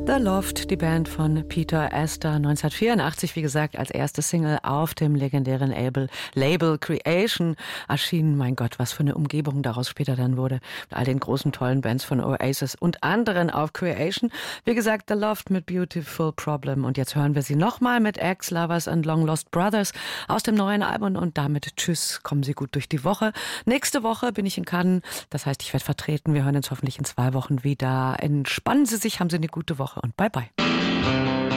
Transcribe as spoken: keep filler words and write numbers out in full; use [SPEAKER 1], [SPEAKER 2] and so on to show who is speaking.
[SPEAKER 1] The Loft, die Band von Peter Astor, neunzehnhundertvierundachtzig, wie gesagt, als erste Single auf dem legendären Label, Label Creation erschienen. Mein Gott, was für eine Umgebung daraus später dann wurde. Mit all den großen, tollen Bands von Oasis und anderen auf Creation. Wie gesagt, The Loft mit Beautiful Problem. Und jetzt hören wir sie nochmal mit Ex-Lovers and Long Lost Brothers aus dem neuen Album. Und damit tschüss, kommen Sie gut durch die Woche. Nächste Woche bin ich in Cannes. Das heißt, ich werde vertreten. Wir hören uns hoffentlich in zwei Wochen wieder. Entspannen Sie sich, haben Sie eine gute Woche und bye bye.